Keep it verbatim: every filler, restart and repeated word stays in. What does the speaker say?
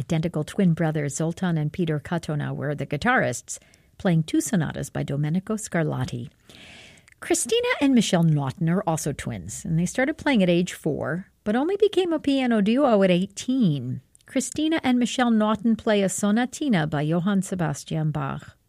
Identical twin brothers Zoltan and Peter Katona were the guitarists, playing two sonatas by Domenico Scarlatti. Christina and Michelle Naughton are also twins, and they started playing at age four, but only became a piano duo at eighteen. Christina and Michelle Naughton play a sonatina by Johann Sebastian Bach.